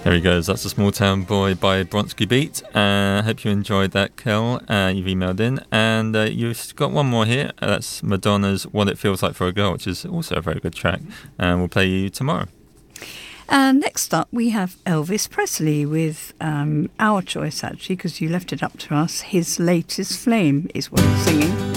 There he goes. That's A Small Town Boy by Bronski Beat. Hope you enjoyed that, Kel. You've emailed in. And you've got one more here. That's Madonna's What It Feels Like for a Girl, which is also a very good track. And we'll play you tomorrow. And next up, we have Elvis Presley with our choice, actually, because you left it up to us. His Latest Flame is what he's singing.